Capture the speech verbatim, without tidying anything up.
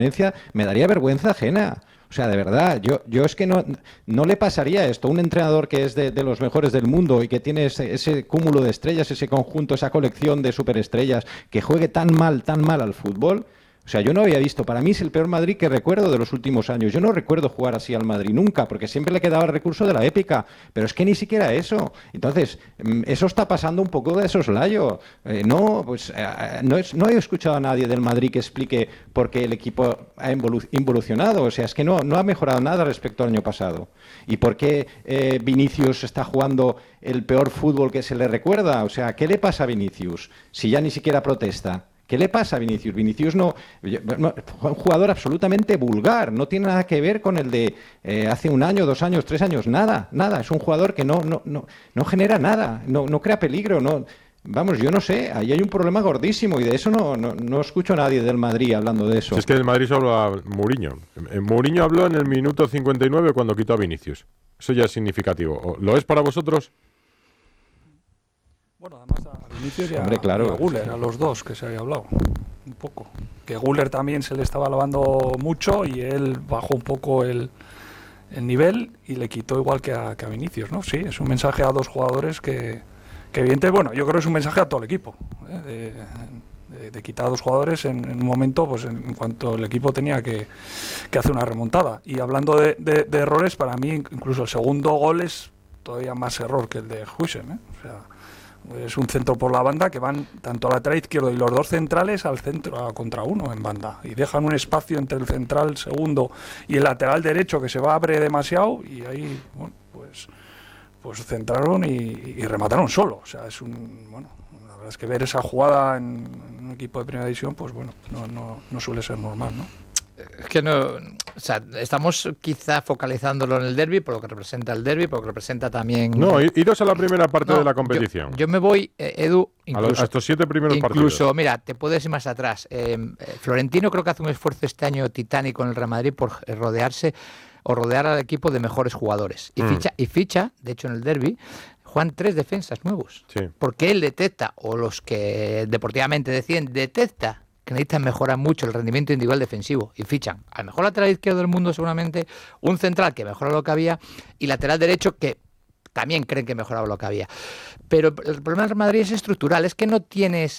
me daría vergüenza ajena. O sea, de verdad, yo, yo es que no, no le pasaría esto. Un entrenador que es de, de los mejores del mundo y que tiene ese, ese cúmulo de estrellas, ese conjunto, esa colección de superestrellas, que juegue tan mal, tan mal al fútbol. O sea, yo no había visto, para mí es el peor Madrid que recuerdo de los últimos años. Yo no recuerdo jugar así al Madrid nunca, porque siempre le quedaba el recurso de la épica, pero es que ni siquiera eso. Entonces, eso está pasando un poco de soslayo. Eh, no, pues eh, no, es, no he escuchado a nadie del Madrid que explique por qué el equipo ha involucionado. O sea, es que no, no ha mejorado nada respecto al año pasado. ¿Y por qué eh, Vinicius está jugando el peor fútbol que se le recuerda? O sea, ¿qué le pasa a Vinicius si ya ni siquiera protesta? ¿Qué le pasa a Vinicius? Vinicius no, no, un jugador absolutamente vulgar, no tiene nada que ver con el de eh, hace un año, dos años, tres años, nada, nada. Es un jugador que no, no, no, no genera nada, no, no crea peligro, no. Vamos, yo no sé, ahí hay un problema gordísimo y de eso no, no, no escucho a nadie del Madrid hablando de eso. Si es que del Madrid solo habla Mourinho. Mourinho habló en el minuto cincuenta y nueve cuando quitó a Vinicius. Eso ya es significativo. ¿Lo es para vosotros? Bueno, además a Vinicius y a, Hombre, claro, y a Güler, a los dos que se había hablado un poco. Que Güler también se le estaba alabando mucho y él bajó un poco el, el nivel y le quitó igual que a, que a Vinicius, ¿no? Sí, es un mensaje a dos jugadores que, que evidente, bueno, yo creo que es un mensaje a todo el equipo, ¿eh? de, de, de quitar a dos jugadores en, en un momento, pues en, en cuanto el equipo tenía que, que hacer una remontada. Y hablando de, de, de errores, para mí incluso el segundo gol es todavía más error que el de Huijsen, ¿eh? O sea, es un centro por la banda que van tanto al lateral izquierdo y los dos centrales al centro a contra uno en banda y dejan un espacio entre el central segundo y el lateral derecho que se va a abre demasiado y ahí bueno pues pues centraron y, y remataron solo. O sea, es un bueno la verdad es que ver esa jugada en, en un equipo de primera división pues bueno no no no suele ser normal, ¿no? Es que no, o sea, estamos quizá focalizándolo en el derbi, por lo que representa el derbi, por lo que representa también... No, iros a la primera parte no, de la competición. Yo, yo me voy, eh, Edu, incluso, a, los, a estos siete primeros incluso, partidos. Incluso, mira, te puedes ir más atrás. Eh, Florentino creo que hace un esfuerzo este año titánico en el Real Madrid por rodearse o rodear al equipo de mejores jugadores. Y, mm. ficha, y ficha, de hecho en el derbi, juegan tres defensas nuevos. Sí. Porque él detecta, o los que deportivamente deciden, detecta que necesitan mejorar mucho el rendimiento individual defensivo y fichan al mejor lateral izquierdo del mundo seguramente, un central que mejora lo que había y lateral derecho que también creen que mejoraba lo que había. Pero el problema del Madrid es estructural, es que no tienes